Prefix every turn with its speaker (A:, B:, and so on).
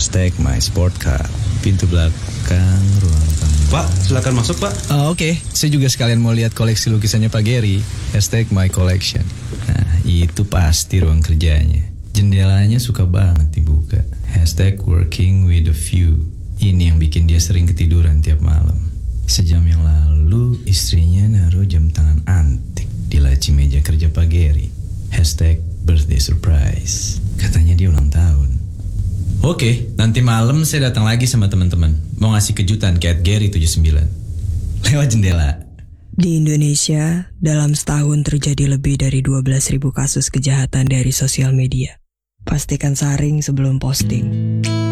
A: #mysportcar. Pintu belakang ruang tamu.
B: Pak, silakan masuk Pak.
A: Oke. Saya juga sekalian mau lihat koleksi lukisannya Pak Gary. #mycollection. Nah, itu pasti ruang kerjanya. Jendelanya suka banget dibuka. #working with a view. Ini yang bikin dia sering ketiduran tiap malam. Sejam yang lalu istrinya naruh jam tangan antik di laci meja kerja Pak Gary. #birthday surprise. Katanya dia ulang tahun. Oke, nanti malam saya datang lagi sama teman-teman. Mau ngasih kejutan ke @gary79. Lewat jendela.
C: Di Indonesia, dalam setahun terjadi lebih dari 12.000 kasus kejahatan dari sosial media. Pastikan saring sebelum posting.